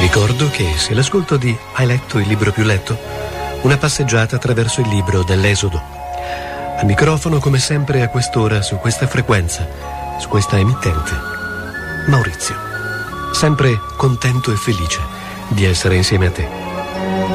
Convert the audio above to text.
ricordo che se l'ascolto di Hai letto il libro più letto? Una passeggiata attraverso il libro dell'Esodo. Al microfono, come sempre, a quest'ora, su questa frequenza, su questa emittente, Maurizio. Sempre contento e felice di essere insieme a te.